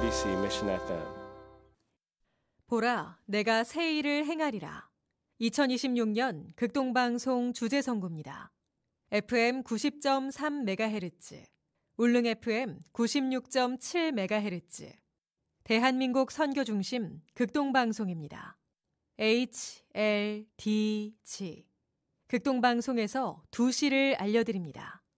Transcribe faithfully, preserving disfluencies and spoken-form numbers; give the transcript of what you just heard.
엠비씨 Mission 에프엠. 보라, 내가 새 일을 행하리라. 이천이십육 년 극동방송 주제선구입니다. 에프엠 구십 점 삼 메가헤르츠, 울릉 에프엠 구십육 점 칠 메가헤르츠, 대한민국 선교중심 극동방송입니다. 에이치 엘 디 지, 극동방송에서 두 시를 알려드립니다.